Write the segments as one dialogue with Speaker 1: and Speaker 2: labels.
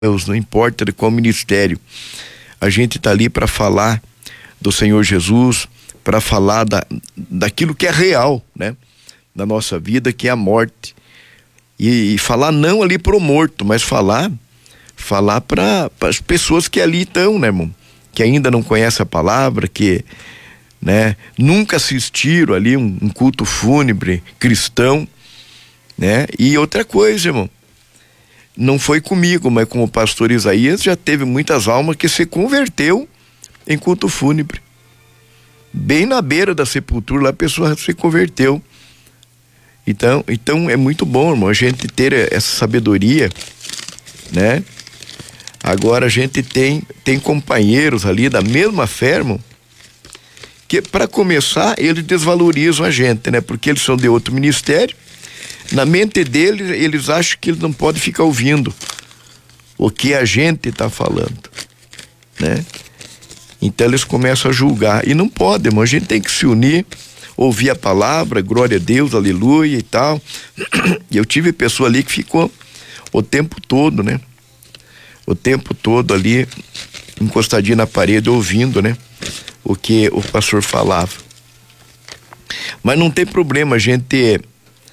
Speaker 1: não importa de qual ministério, a gente está ali para falar do Senhor Jesus, para falar daquilo que é real, né? Da nossa vida, que é a morte. E falar não ali pro morto, mas falar para as pessoas que ali estão, né, irmão? Que ainda não conhecem a palavra, que, né, nunca assistiram ali um culto fúnebre cristão, né? E outra coisa, irmão, não foi comigo, mas com o pastor Isaías já teve muitas almas que se converteu em culto fúnebre. Bem na beira da sepultura, lá a pessoa se converteu. Então é muito bom, irmão, a gente ter essa sabedoria, né? Agora a gente tem companheiros ali da mesma fé, irmão, que para começar eles desvalorizam a gente, né? Porque eles são de outro ministério. Na mente deles, eles acham que eles não podem ficar ouvindo o que a gente está falando, né? Então eles começam a julgar, e não pode, irmão, a gente tem que se unir, ouvir a palavra, glória a Deus, aleluia e tal. E eu tive pessoa ali que ficou o tempo todo, né? O tempo todo ali, encostadinho na parede, ouvindo, né? O que o pastor falava. Mas não tem problema, a gente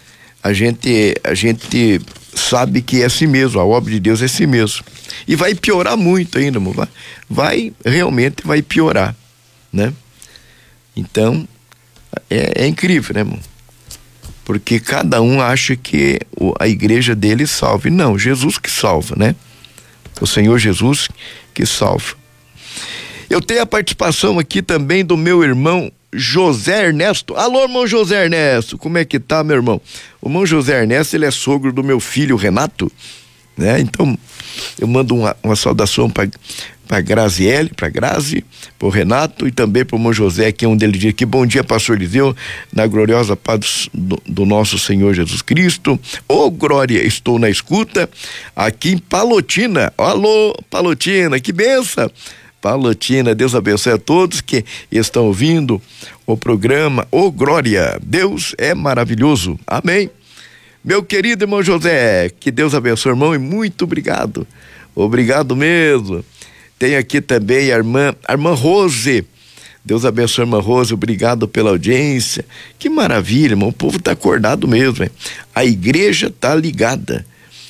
Speaker 1: sabe que é assim mesmo, a obra de Deus é assim mesmo. E vai piorar muito ainda, irmão. Realmente vai piorar, né? Então, é incrível, né, irmão? Porque cada um acha que a igreja dele salva. E não, Jesus que salva, né? O Senhor Jesus que salva. Eu tenho a participação aqui também do meu irmão José Ernesto. Alô, irmão José Ernesto, como é que tá, meu irmão? O irmão José Ernesto, ele é sogro do meu filho Renato, né? Então, eu mando uma saudação para Graziele, para Grazi, para o Renato e também para o irmão José, que é um deles diz aqui: bom dia, pastor Eliseu, na gloriosa paz do nosso Senhor Jesus Cristo. Ô, glória, estou na escuta aqui em Palotina. Alô, Palotina, que benção. Palotina, Deus abençoe a todos que estão ouvindo o programa. Ô, glória, Deus é maravilhoso, amém. Meu querido irmão José, que Deus abençoe, irmão, e muito obrigado mesmo. Tem aqui também a irmã Rose. Deus abençoe a irmã Rose, obrigado pela audiência. Que maravilha, irmão, o povo tá acordado mesmo, hein? A igreja tá ligada.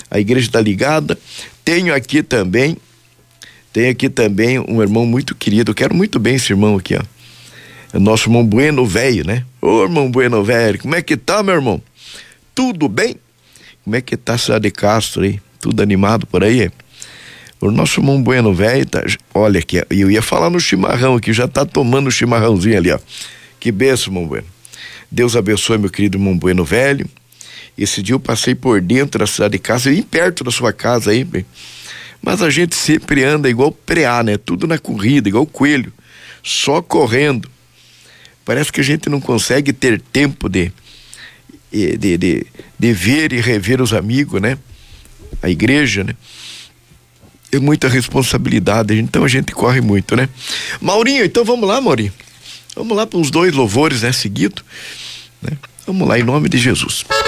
Speaker 1: Tenho aqui também um irmão muito querido, eu quero muito bem esse irmão aqui, ó. É o nosso irmão Bueno Velho, né? Ô, irmão Bueno Velho, como é que tá, meu irmão? Tudo bem? Como é que tá a cidade de Castro aí? Tudo animado por aí? O nosso irmão Bueno Velho tá, olha aqui, eu ia falar no chimarrão aqui, já tá tomando o chimarrãozinho ali, ó. Que benção, irmão Bueno. Deus abençoe, meu querido irmão Bueno Velho. Esse dia eu passei por dentro da cidade de Castro, bem perto da sua casa aí, bem. Mas a gente sempre anda igual preá, né? Tudo na corrida, igual coelho, só correndo. Parece que a gente não consegue ter tempo de ver e rever os amigos, né? A igreja, né? É muita responsabilidade, então a gente corre muito, né? Maurinho, então vamos lá, Maurinho. Vamos lá para uns 2 louvores, né? Seguido, né? Vamos lá, em nome de Jesus.